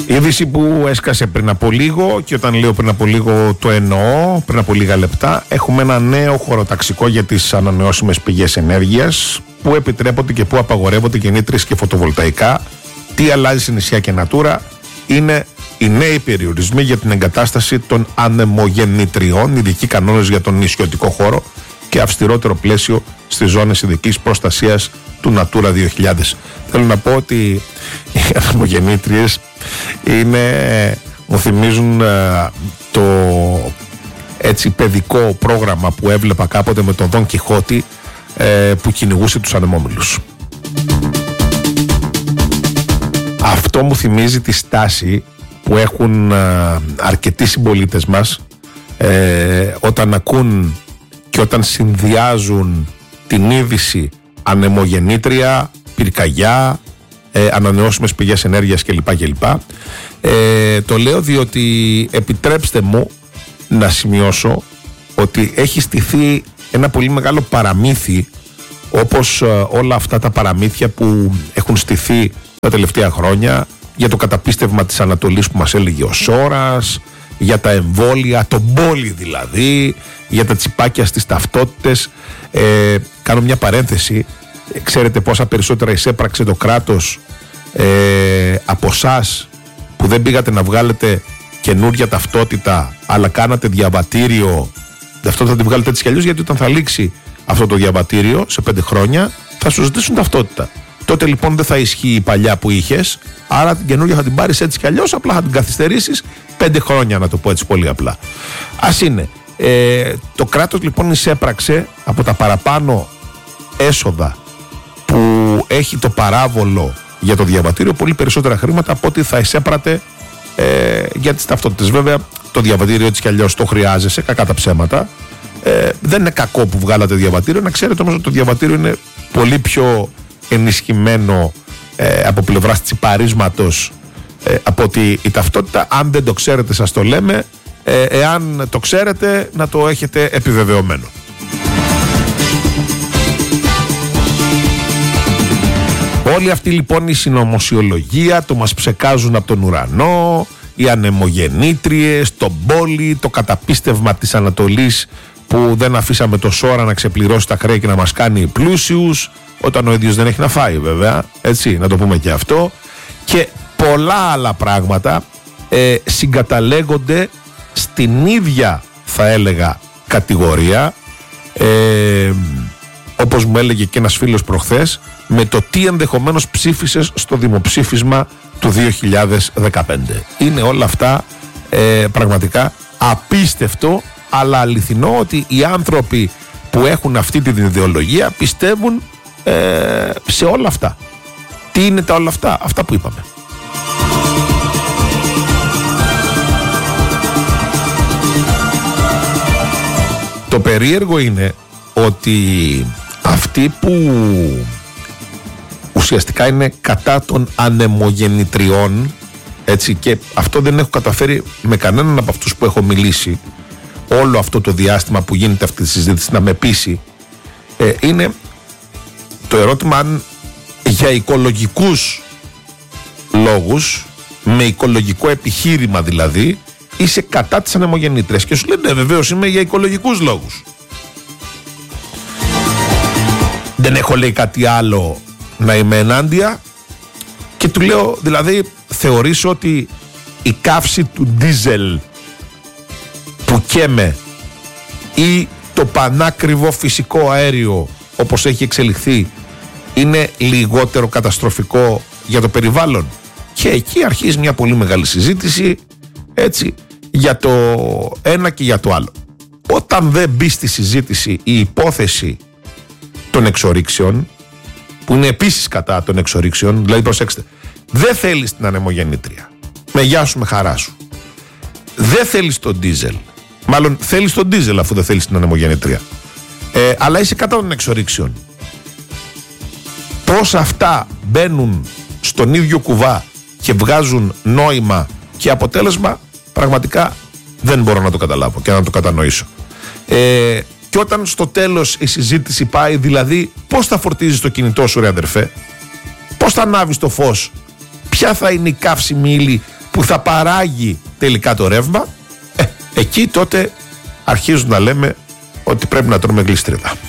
Είδηση που έσκασε πριν από λίγο, και όταν λέω πριν από λίγο το εννοώ, πριν από λίγα λεπτά. Έχουμε ένα νέο χωροταξικό για τις ανανεώσιμες πηγές ενέργειας, που επιτρέπονται και που απαγορεύονται γεννήτριες και φωτοβολταϊκά. Τι αλλάζει σε νησιά και Natura είναι οι νέοι περιορισμοί για την εγκατάσταση των ανεμογεννητριών, ειδικοί κανόνες για τον νησιωτικό χώρο και αυστηρότερο πλαίσιο στις ζώνες ειδικής προστασίας του Natura 2000. Θέλω να πω ότι οι ανεμογεννήτριες μου θυμίζουν το έτσι παιδικό πρόγραμμα που έβλεπα κάποτε με τον Δον Κιχώτη, που κυνηγούσε τους ανεμόμυλους. Αυτό μου θυμίζει τη στάση που έχουν αρκετοί συμπολίτες μας όταν ακούν και όταν συνδυάζουν την είδηση ανεμογεννήτρια, πυρκαγιά, ανανεώσιμες πηγές ενέργειας κλπ. Το λέω διότι επιτρέψτε μου να σημειώσω ότι έχει στηθεί ένα πολύ μεγάλο παραμύθι, όπως όλα αυτά τα παραμύθια που έχουν στηθεί τα τελευταία χρόνια για το καταπίστευμα της Ανατολής που μας έλεγε ο Σόρας, για τα εμβόλια, τον πόλη δηλαδή, για τα τσιπάκια στις ταυτότητες. Κάνω μια παρένθεση. Ξέρετε πόσα περισσότερα εισέπραξε το κράτος από εσάς που δεν πήγατε να βγάλετε καινούρια ταυτότητα, αλλά κάνατε διαβατήριο? Αυτό θα τη βγάλετε έτσι κι αλλιώς, γιατί όταν θα λήξει αυτό το διαβατήριο σε 5 χρόνια θα σου ζητήσουν ταυτότητα. Τότε λοιπόν δεν θα ισχύει η παλιά που είχες, άρα την καινούρια θα την πάρεις έτσι κι αλλιώς, απλά θα την καθυστερήσεις 5 χρόνια, να το πω έτσι πολύ απλά. Ας είναι. Το κράτος λοιπόν εισέπραξε από τα παραπάνω έσοδα που έχει το παράβολο για το διαβατήριο πολύ περισσότερα χρήματα από ό,τι θα εισέπρατε για τις ταυτότητες. Βέβαια το διαβατήριο έτσι κι αλλιώς το χρειάζεσαι, κακά τα ψέματα. Δεν είναι κακό που βγάλατε διαβατήριο. Να ξέρετε όμως ότι το διαβατήριο είναι πολύ πιο ενισχυμένο από πλευράς τσιπαρίσματος από ότι η ταυτότητα. Αν δεν το ξέρετε σας το λέμε, εάν το ξέρετε να το έχετε επιβεβαιωμένο. Όλη αυτή λοιπόν η συνωμοσιολογία, το μας ψεκάζουν από τον ουρανό, οι ανεμογεννήτριες, το πόλη, το καταπίστευμα της Ανατολής που δεν αφήσαμε το Σόρα να ξεπληρώσει τα χρέη και να μας κάνει πλούσιους, όταν ο ίδιος δεν έχει να φάει βέβαια, έτσι, να το πούμε και αυτό, και πολλά άλλα πράγματα συγκαταλέγονται στην ίδια, θα έλεγα, κατηγορία, όπως μου έλεγε και ένας φίλος προχθές, με το τι ενδεχομένως ψήφισες στο δημοψήφισμα του 2015. Είναι όλα αυτά πραγματικά απίστευτο, αλλά αληθινό, ότι οι άνθρωποι που έχουν αυτή την ιδεολογία πιστεύουν σε όλα αυτά. Τι είναι τα όλα αυτά? Αυτά που είπαμε. Το περίεργο είναι ότι αυτοί που ουσιαστικά είναι κατά των ανεμογεννητριών, έτσι, και αυτό δεν έχω καταφέρει με κανέναν από αυτούς που έχω μιλήσει όλο αυτό το διάστημα που γίνεται αυτή τη συζήτηση να με πείσει, είναι το ερώτημα αν για οικολογικούς λόγους, με οικολογικό επιχείρημα δηλαδή, είσαι κατά τις ανεμογεννήτριες. Και σου λένε βεβαίως είμαι για οικολογικούς λόγους. Δεν έχω, λέει, κάτι άλλο να είμαι ενάντια. Και του λέω, δηλαδή θεωρείς ότι η καύση του ντίζελ που καίμε ή το πανάκριβο φυσικό αέριο όπως έχει εξελιχθεί είναι λιγότερο καταστροφικό για το περιβάλλον? Και εκεί αρχίζει μια πολύ μεγάλη συζήτηση, έτσι, για το ένα και για το άλλο. Όταν δεν μπει στη συζήτηση η υπόθεση των εξορίξεων, που είναι επίσης κατά των εξορίξεων, δηλαδή προσέξτε, δεν θέλεις την ανεμογεννήτρια, με γεια σου, με χαρά σου. Δεν θέλεις τον ντίζελ, μάλλον θέλεις τον ντίζελ αφού δεν θέλεις την ανεμογεννήτρια, αλλά είσαι κατά των εξορίξεων. Πώς αυτά μπαίνουν στον ίδιο κουβά και βγάζουν νόημα και αποτέλεσμα, πραγματικά δεν μπορώ να το καταλάβω και να το κατανοήσω. Και όταν στο τέλος η συζήτηση πάει, δηλαδή πώς θα φορτίζεις το κινητό σου, ρε αδερφέ, πώς θα ανάβεις το φως, ποια θα είναι η καύσιμη ύλη που θα παράγει τελικά το ρεύμα, εκεί τότε αρχίζουν να λέμε ότι πρέπει να τρώμε γλίστριδα.